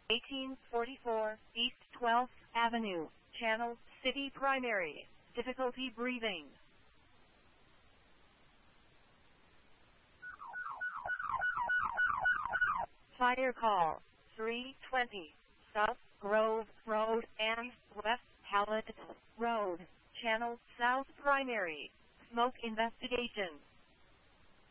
1844 East 12th Avenue, Channel City Primary. Difficulty breathing. Fire call 320 South Grove Road and West Hallett Road, Channel South Primary. Smoke investigation.